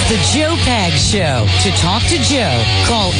the Joe Pags Show. To talk to Joe, call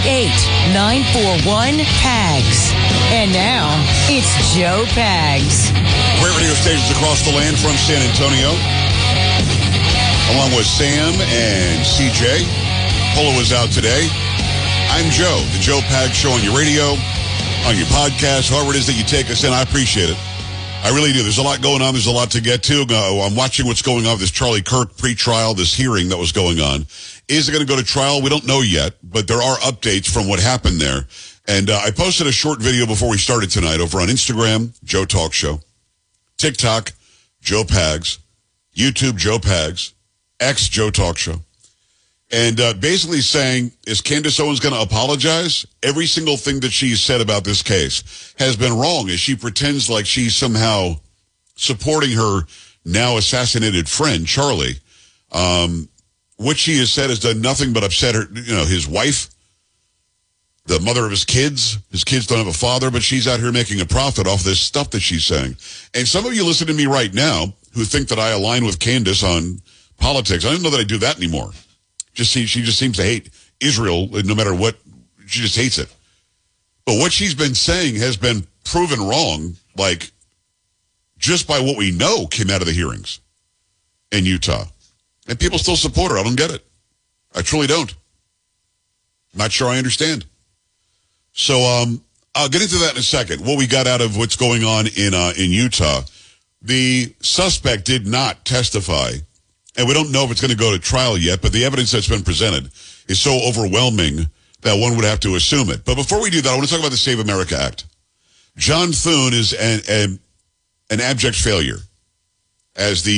888-941-PAGS. And now, it's Joe Pags. Great radio stations across the land from San Antonio. Along with Sam and CJ. Polo is out today. I'm Joe, the Joe Pags Show on your radio, on your podcast, however it is that you take us in. I appreciate it. I really do. There's a lot going on. There's a lot to get to. I'm watching what's going on with this Charlie Kirk pre-trial, this hearing that was going on. Is it going to go to trial? We don't know yet, but there are updates from what happened there. And I posted a short video before we started tonight over on Instagram, Joe Talk Show, TikTok, Joe Pags, YouTube, Joe Pags, X, Joe Talk Show. And basically saying, is Candace Owens going to apologize? Every single thing that she's said about this case has been wrong, as she pretends like she's somehow supporting her now assassinated friend, Charlie. What she has said has done nothing but upset her, his wife, the mother of his kids. His kids don't have a father, but she's out here making a profit off this stuff that she's saying. And some of you listen to me right now who think that I align with Candace on politics. I don't know that I do that anymore. She just seems to hate Israel no matter what. She just hates it. But what she's been saying has been proven wrong, like, just by what we know came out of the hearings in Utah. And people still support her. I don't get it. I truly don't. Not sure I understand. So I'll get into that in a second. What we got out of what's going on in Utah. The suspect did not testify. And we don't know if it's going to go to trial yet, but the evidence that's been presented is so overwhelming that one would have to assume it. But before we do that, I want to talk about the Save America Act. John Thune is an abject failure as the